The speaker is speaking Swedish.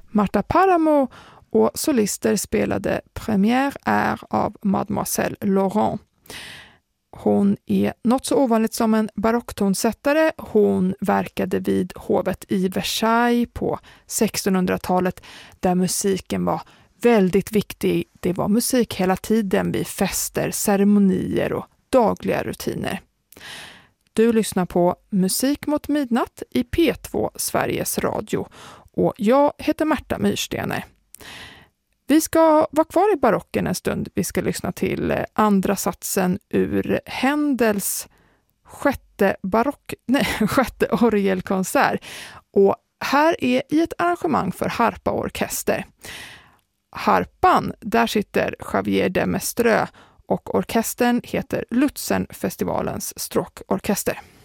Marta Paramo och solister spelade Première Air av Mademoiselle Laurent. Hon är något så ovanligt som en barocktonsättare. Hon verkade vid hovet i Versailles på 1600-talet där musiken var väldigt viktig. Det var musik hela tiden vid fester, ceremonier och dagliga rutiner. Du lyssnar på Musik mot midnatt i P2 Sveriges Radio och jag heter Märta Myrstener. Vi ska vara kvar i barocken en stund. Vi ska lyssna till andra satsen ur Händels sjätte orgelkonsert. Och här är i ett arrangemang för harpa och orkester. Harpan, där sitter Javier de Mestreux och orkestern heter Luzernfestivalens stråkorkester.